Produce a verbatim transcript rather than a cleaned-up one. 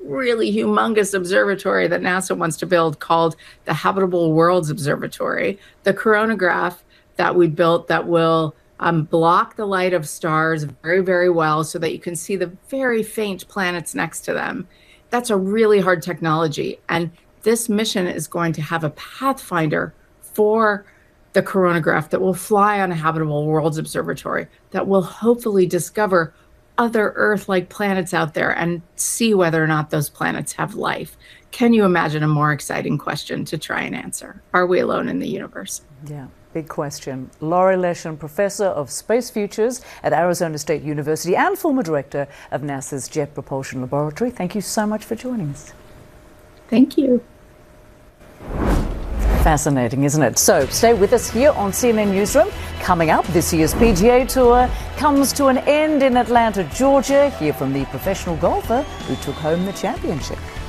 really humongous observatory that NASA wants to build called the Habitable Worlds Observatory. The coronagraph that we built that will um, block the light of stars very, very well so that you can see the very faint planets next to them. That's a really hard technology. And this mission is going to have a pathfinder for the coronagraph that will fly on a Habitable Worlds Observatory that will hopefully discover other Earth-like planets out there and see whether or not those planets have life. Can you imagine a more exciting question to try and answer? Are we alone in the universe? Yeah, big question. Laurie Leshin, Professor of Space Futures at Arizona State University and former Director of NASA's Jet Propulsion Laboratory. Thank you so much for joining us. Thank you. Fascinating, isn't it? So stay with us here on C N N Newsroom. Coming up, this year's P G A Tour comes to an end in Atlanta, Georgia. Hear from the professional golfer who took home the championship.